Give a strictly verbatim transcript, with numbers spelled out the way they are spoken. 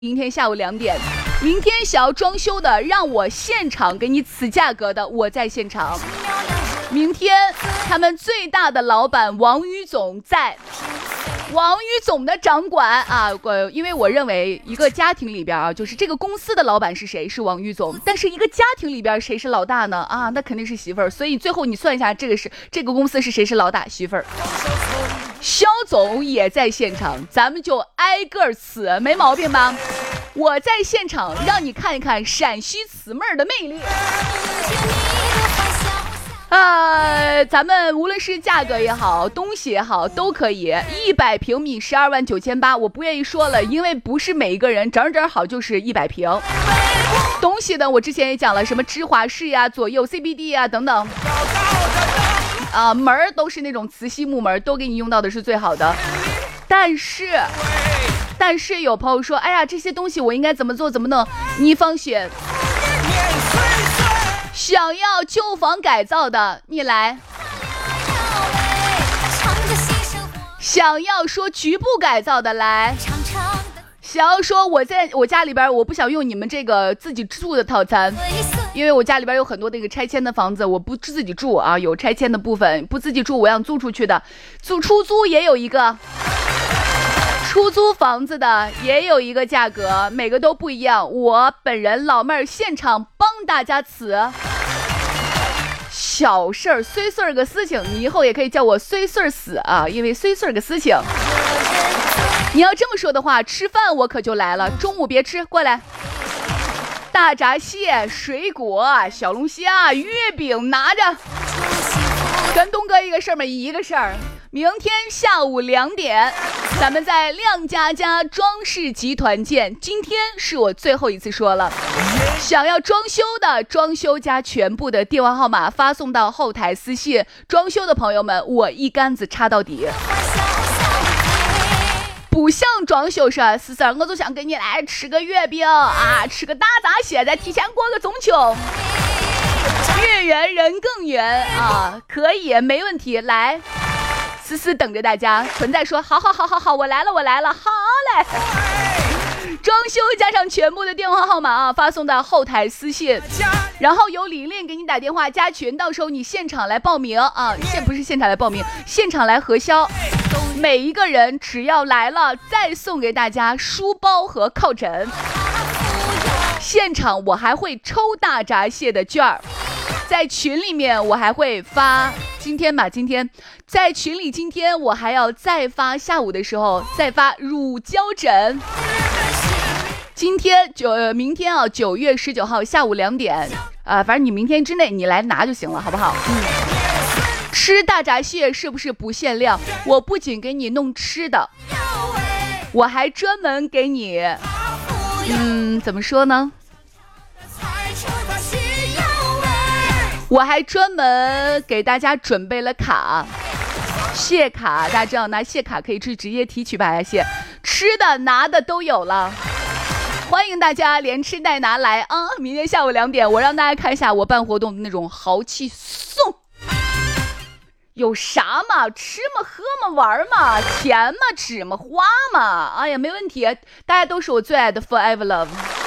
明天下午两点，明天想要装修的，让我现场给你此价格的，我在现场。明天他们最大的老板王宇总在，王宇总的掌管啊，呃，因为我认为一个家庭里边啊，就是这个公司的老板是谁，是王宇总，但是一个家庭里边谁是老大呢？啊，那肯定是媳妇儿。所以最后你算一下，这个是这个公司是谁是老大？媳妇儿。肖总也在现场，咱们就挨个死，没毛病吧？我在现场让你看一看陕西姊妹的魅力。呃，咱们无论是价格也好，东西也好，都可以。一百平米十二万九千八，我不愿意说了，因为不是每一个人整整好就是一百平。东西呢，我之前也讲了，什么芝华士呀、左右 C B D 呀等等。啊，门儿都是那种磁吸木门，都给你用到的是最好的。但是，但是有朋友说，哎呀，这些东西我应该怎么做怎么弄？你放心，想要旧房改造的，你来；想要说局部改造的来；想要说我在我家里边，我不想用你们这个自己住的套餐。因为我家里边有很多那个拆迁的房子，我不自己住啊，有拆迁的部分，不自己住，我想租出去的，租出租也有一个，出租房子的也有一个价格，每个都不一样。我本人老妹儿现场帮大家辞，小事儿碎碎个事情，你以后也可以叫我碎碎死啊，因为碎碎个事情。你要这么说的话，吃饭我可就来了，中午别吃，过来。大闸蟹、水果、小龙虾、月饼拿着，跟东哥一个事儿嘛，一个事儿。明天下午两点，咱们在亮家家装饰集团见。今天是我最后一次说了，想要装修的，装修加全部的电话号码发送到后台私信。装修的朋友们，我一竿子插到底。不想装修是是是，我就想跟你来吃个月饼啊，吃个大闸蟹，再提前过个中秋，月圆人更圆啊，可以没问题，来，思思等着大家。存在说好好好好好，我来了我来了，好嘞。装修加上全部的电话号码啊，发送到后台私信，然后由李令给你打电话加群，到时候你现场来报名啊，现不是现场来报名，现场来核销。每一个人只要来了，再送给大家书包和靠枕。现场我还会抽大闸蟹的券儿，在群里面我还会发，今天吧，今天在群里，今天我还要再发，下午的时候再发乳胶枕。今天九、呃、明天啊，九月十九号下午两点啊、呃，反正你明天之内你来拿就行了，好不好？嗯。吃大闸蟹是不是不限量？我不仅给你弄吃的，我还专门给你，嗯，怎么说呢？我还专门给大家准备了卡，蟹卡，大家知道拿蟹卡可以去直接提取大闸蟹，吃的拿的都有了。欢迎大家连吃带拿来啊！明天下午两点，我让大家看一下我办活动的那种豪气送。有啥嘛？吃嘛，喝嘛，玩嘛，钱嘛，纸嘛，花嘛。哎呀，没问题，大家都是我最爱的 Forever Love。